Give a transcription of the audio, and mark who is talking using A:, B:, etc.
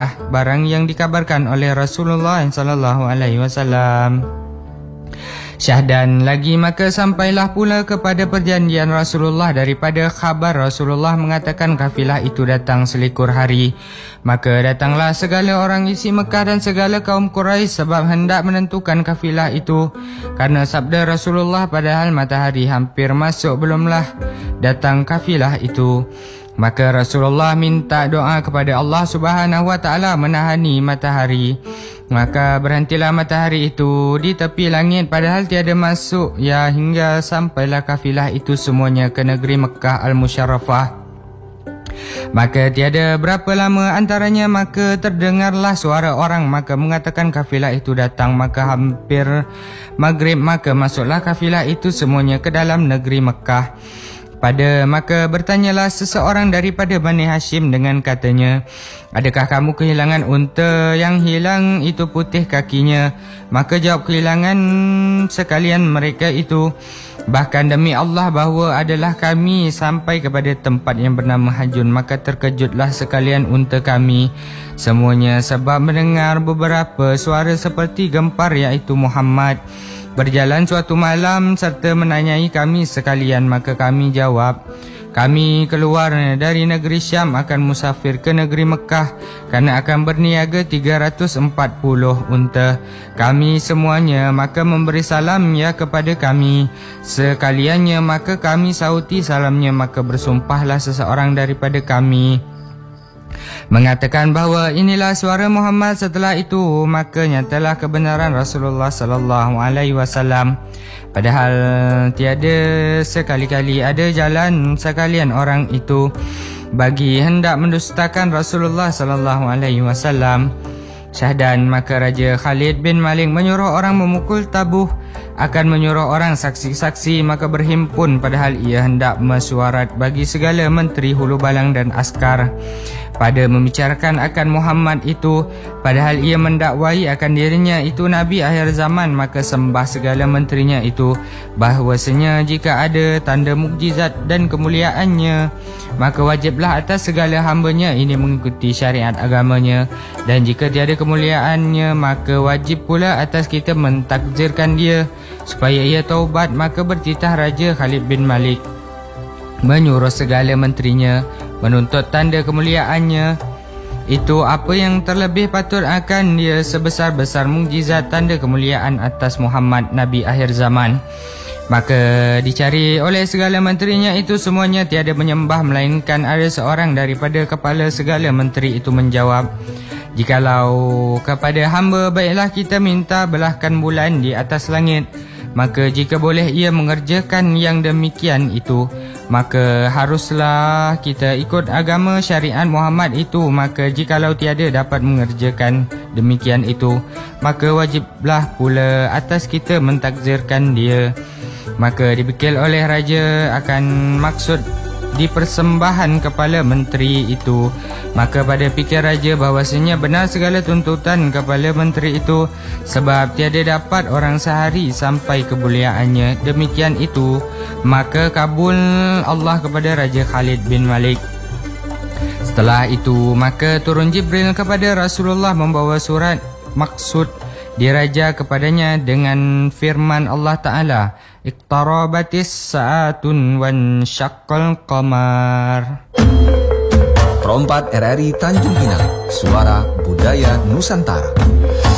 A: itulah barang yang dikabarkan oleh Rasulullah sallallahu alaihi wasallam. Syahdan lagi maka sampailah pula kepada perjanjian Rasulullah daripada khabar Rasulullah mengatakan kafilah itu datang selikur hari. Maka datanglah segala orang isi Mekah dan segala kaum Quraisy sebab hendak menentukan kafilah itu. Karena sabda Rasulullah padahal matahari hampir masuk belumlah datang kafilah itu. Maka Rasulullah minta doa kepada Allah Subhanahu wa taala menahani matahari. Maka berhentilah matahari itu di tepi langit padahal tiada masuk hingga sampailah kafilah itu semuanya ke negeri Mekah Al-Musyarrafah. Maka tiada berapa lama antaranya maka terdengarlah suara orang maka mengatakan kafilah itu datang. Maka hampir maghrib maka masuklah kafilah itu semuanya ke dalam negeri Mekah. Maka bertanyalah seseorang daripada Bani Hashim dengan katanya, adakah kamu kehilangan unta yang hilang itu putih kakinya? Maka jawab kehilangan sekalian mereka itu. Bahkan demi Allah bahawa adalah kami sampai kepada tempat yang bernama Hajun. Maka terkejutlah sekalian unta kami semuanya sebab mendengar beberapa suara seperti gempar iaitu Muhammad berjalan suatu malam serta menanyai kami sekalian. Maka kami jawab, kami keluar dari negeri Syam akan musafir ke negeri Mekah kerana akan berniaga 340 unta kami semuanya. Maka memberi salam kepada kami sekaliannya. Maka kami sauti salamnya. Maka bersumpahlah seseorang daripada kami mengatakan bahawa inilah suara Muhammad. Setelah itu maka nyatalah kebenaran Rasulullah sallallahu alaihi wasallam. Padahal tiada sekali-kali ada jalan sekalian orang itu bagi hendak mendustakan Rasulullah sallallahu alaihi wasallam. Syahdan maka Raja Khalid bin Malik menyuruh orang memukul tabuh, akan menyuruh orang saksi-saksi. Maka berhimpun padahal ia hendak mesyuarat bagi segala menteri hulu balang dan askar pada membicarakan akan Muhammad itu. Padahal ia mendakwai akan dirinya itu Nabi akhir zaman. Maka sembah segala menterinya itu bahawasanya jika ada tanda mukjizat dan kemuliaannya maka wajiblah atas segala hambanya ini mengikuti syariat agamanya. Dan jika tiada kemuliaannya maka wajib pula atas kita mentakzirkan dia supaya ia taubat. Maka bertitah Raja Khalid bin Malik menyuruh segala menterinya menuntut tanda kemuliaannya itu apa yang terlebih patut akan dia sebesar-besar mukjizat tanda kemuliaan atas Muhammad Nabi akhir zaman. Maka dicari oleh segala menterinya itu semuanya tiada menyembah melainkan ada seorang daripada kepala segala menteri itu menjawab, jikalau kepada hamba baiklah kita minta belahkan bulan di atas langit. Maka jika boleh ia mengerjakan yang demikian itu maka haruslah kita ikut agama syariat Muhammad itu. Maka jikalau tiada dapat mengerjakan demikian itu maka wajiblah pula atas kita mentakzirkan dia. Maka dibekil oleh raja akan maksud di persembahan kepala menteri itu. Maka pada fikir raja bahawasanya benar segala tuntutan kepala menteri itu sebab tiada dapat orang sehari sampai kemuliaannya. Demikian itu maka kabul Allah kepada Raja Khalid bin Malik. Setelah itu maka turun Jibril kepada Rasulullah membawa surat maksud diraja kepadanya dengan firman Allah Ta'ala, iqtarabatis sa'atun wan syaqqal qamar.
B: Rompat RRI Tanjung Pinang, suara budaya Nusantara.